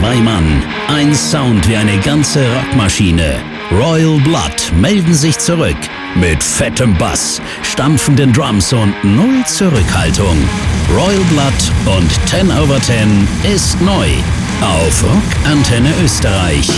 2 Mann, ein Sound wie eine ganze Rockmaschine. Royal Blood melden sich zurück. Mit fettem Bass, stampfenden Drums und null Zurückhaltung. Royal Blood und 10 over 10 ist neu. Auf Rock Antenne Österreich.